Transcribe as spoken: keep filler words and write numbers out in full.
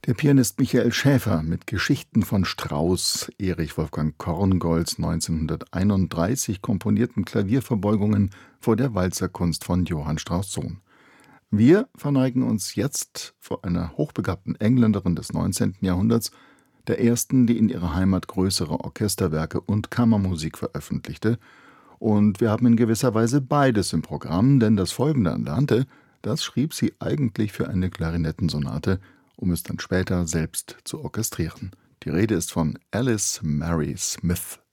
Der Pianist Michael Schäfer mit Geschichten von Strauss, Erich Wolfgang Korngolds neunzehnhunderteinunddreißig komponierten Klavierverbeugungen vor der Walzerkunst von Johann Strauss Sohn. Wir verneigen uns jetzt vor einer hochbegabten Engländerin des neunzehnten Jahrhunderts, der ersten, die in ihrer Heimat größere Orchesterwerke und Kammermusik veröffentlichte. Und wir haben in gewisser Weise beides im Programm, denn das folgende Andante, das schrieb sie eigentlich für eine Klarinettensonate, um es dann später selbst zu orchestrieren. Die Rede ist von Alice Mary Smith.